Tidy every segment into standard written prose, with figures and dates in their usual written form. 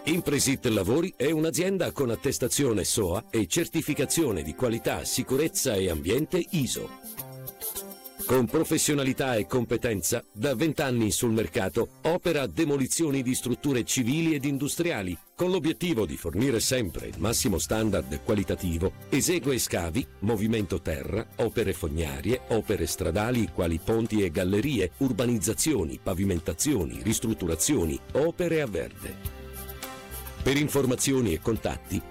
Impresit Lavori è un'azienda con attestazione SOA e certificazione di qualità, sicurezza e ambiente ISO. Con professionalità e competenza, da 20 anni sul mercato, opera demolizioni di strutture civili ed industriali, con l'obiettivo di fornire sempre il massimo standard qualitativo, esegue scavi, movimento terra, opere fognarie, opere stradali quali ponti e gallerie, urbanizzazioni, pavimentazioni, ristrutturazioni, opere a verde. Per informazioni e contatti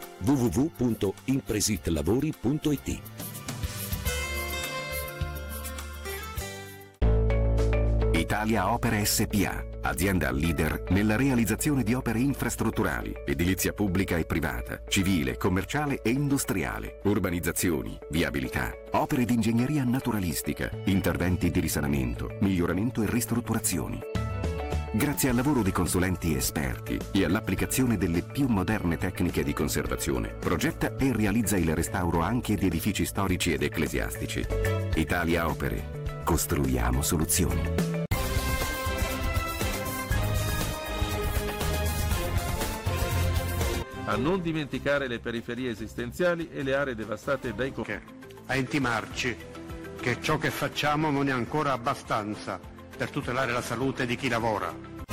www.impresitlavori.it. Italia Opere SPA, azienda leader nella realizzazione di opere infrastrutturali, edilizia pubblica e privata, civile, commerciale e industriale, urbanizzazioni, viabilità, opere di ingegneria naturalistica, interventi di risanamento, miglioramento e ristrutturazioni. Grazie al lavoro di consulenti esperti e all'applicazione delle più moderne tecniche di conservazione, progetta e realizza il restauro anche di edifici storici ed ecclesiastici. Italia Opere. Costruiamo soluzioni. A non dimenticare le periferie esistenziali e le aree devastate dai a intimarci che ciò che facciamo non è ancora abbastanza per tutelare la salute di chi lavora.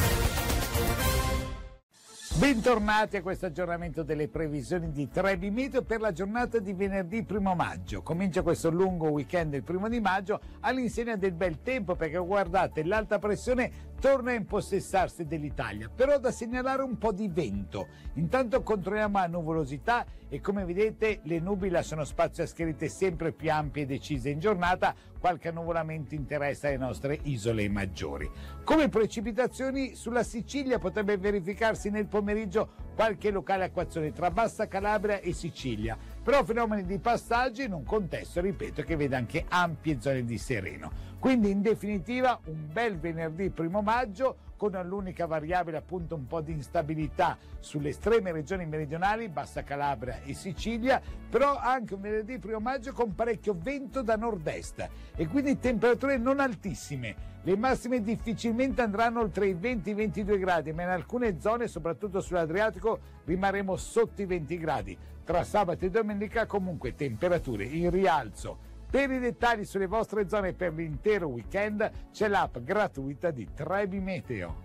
Bentornati a questo aggiornamento delle previsioni di Trebi Meteo per la giornata di venerdì 1 maggio. Comincia questo lungo weekend il 1 di maggio all'insegna del bel tempo, perché guardate, l'alta pressione torna a impossessarsi dell'Italia, però da segnalare un po' di vento. Intanto controlliamo la nuvolosità e come vedete le nubi lasciano spazio a schiarite sempre più ampie e decise in giornata. Qualche annuvolamento interessa le nostre isole maggiori. Come precipitazioni sulla Sicilia potrebbe verificarsi nel pomeriggio qualche locale acquazzone tra Bassa Calabria e Sicilia, però fenomeni di passaggio in un contesto, ripeto, che vede anche ampie zone di sereno. Quindi in definitiva un bel venerdì 1 maggio con l'unica variabile appunto un po' di instabilità sulle estreme regioni meridionali, Bassa Calabria e Sicilia, però anche un venerdì 1 maggio con parecchio vento da nord-est e quindi temperature non altissime. Le massime difficilmente andranno oltre i 20-22 gradi, ma in alcune zone, soprattutto sull'Adriatico, rimarremo sotto i 20 gradi. Tra sabato e domenica comunque temperature in rialzo. Per i dettagli sulle vostre zone per l'intero weekend c'è l'app gratuita di Trebi Meteo.